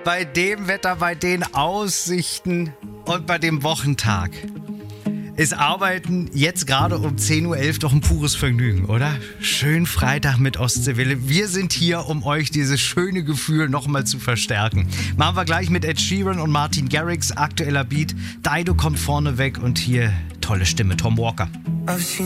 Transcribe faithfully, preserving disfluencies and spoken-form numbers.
Bei dem Wetter, bei den Aussichten und bei dem Wochentag ist Arbeiten jetzt gerade um zehn Uhr elf doch ein pures Vergnügen, oder? Schön Freitag mit Ostseewelle. Wir sind hier, um euch dieses schöne Gefühl nochmal zu verstärken. Machen wir gleich mit Ed Sheeran und Martin Garrix, aktueller Beat. Dido kommt vorne weg und hier tolle Stimme, Tom Walker.